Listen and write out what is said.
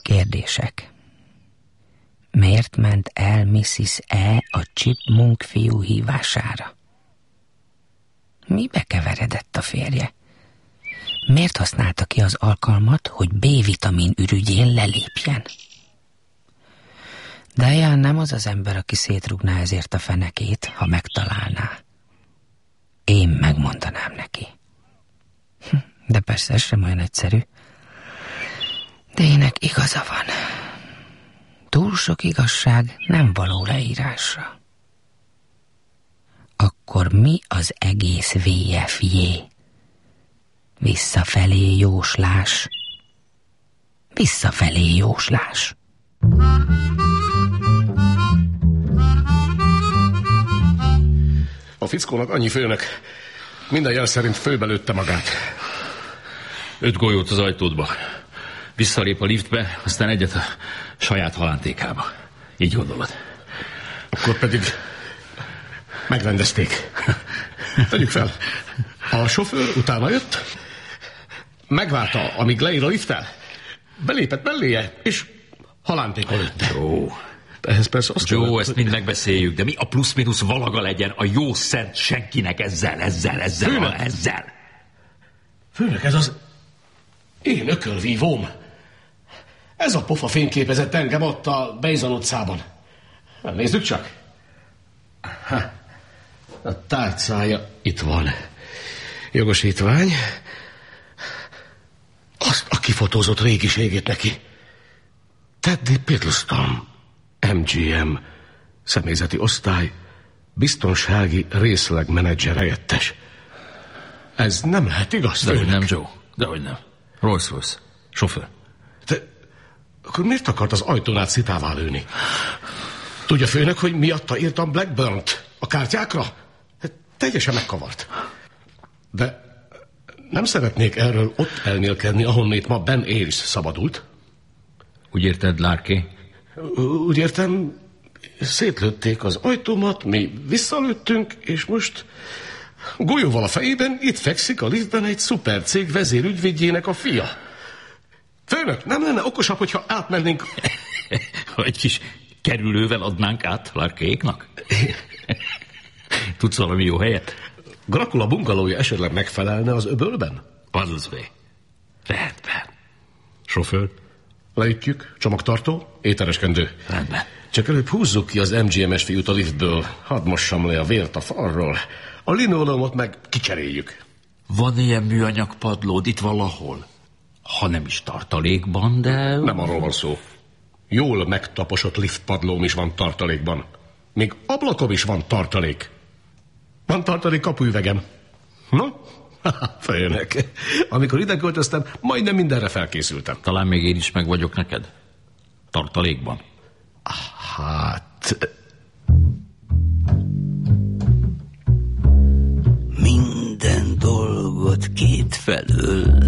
Kérdések. Miért ment el Mrs. E. a Chipmunk fiú hívására? Mibe keveredett a férje? Miért használta ki az alkalmat, hogy B-vitamin ürügyén lelépjen? Diane nem az az ember, aki szétrugná ezért a fenekét, ha megtalálná. Én megmondanám neki. De persze ez sem olyan egyszerű. Dének igaza van. Túl sok igazság nem való leírásra. Akkor mi az egész VFJ? Visszafelé jóslás. Visszafelé jóslás. A fickónak annyi főnök, minden jel szerint főbelőtte magát. 5 golyót az ajtódba. Visszalép a liftbe, aztán egyet a saját halántékába. Így gondolod. Akkor pedig megrendezték. Tegyük fel, a sofőr utána jött, megvárta, amíg leír a lifttel, belépett melléje, és halántékon lőtte. Jó. Ehhez persze azt Jó, ezt mind megbeszéljük, de mi a plusz-minusz valaga legyen a jó szent senkinek ezzel. Főnök, ez az én ökölvívóm. Ez a pofa fényképezett engem ott a Bejzan utcában. Nézzük csak. A tárcája itt van. Jogosítvány. Azt a kifotózott régiségét neki. Teddy Piddleston, MGM, személyzeti osztály, biztonsági részlegmenedzser helyettes. Ez nem lehet igaz, Dehogy nem, Joe. Dehogy nem. Rolls-Royce. Sofőr. De akkor miért akart az ajtón át szitává lőni? Tudja, főnök, hogy miatta írtam Blackburnt a kártyákra? Teljesen megkavart. De nem szeretnék erről ott elmélkedni, ahonnét ma Ben Ayres szabadult. Úgy érted, Larky? Úgy értem, szétlőtték az ajtómat, mi visszalőttünk, és most golyóval a fejében itt fekszik a liftben egy szupercég vezérügyvédjének a fia. Főnök, nem lenne okosabb, hogyha átmennénk... Egy kis kerülővel adnánk át Larkéknak? Tudsz valami jó helyet? Dracula bungalója esetleg megfelelne az öbölben? Azazvé. Rendben. Sofőr? Leütjük, csomagtartó, ételeskendő. Rendben. Csak előbb húzzuk ki az MGM-es fiút a liftből. Hadd mossam le a vért a falról. A linoleumot meg kicseréljük. Van ilyen műanyag padlód itt valahol? Ha nem is tartalékban, de... Nem arról van szó. Jól megtaposott liftpadlóm is van tartalékban. Még ablakom is van tartalék. Van tartalék kapujüvegem. No? Főnök. Amikor ide költöztem, majdnem mindenre felkészültem. Talán még én is meg vagyok neked? Tartalékban? Hát... Minden dolgot kétfelől